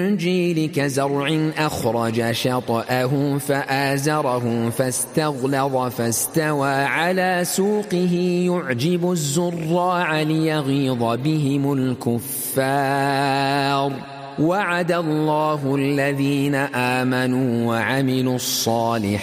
الإنجيل كزرع أخرج شطأه فآزره فاستغلظ فاستوى على سوقه يعجب الزراع ليغيظ بهم الكفار وعد الله الذين آمنوا وعملوا الصالحات